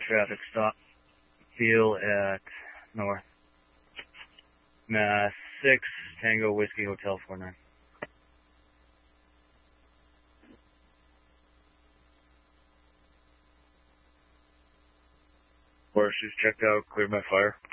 Traffic stop. Feel at north. 6 Tango Whiskey Hotel 49. Horseshoes checked out, cleared by fire.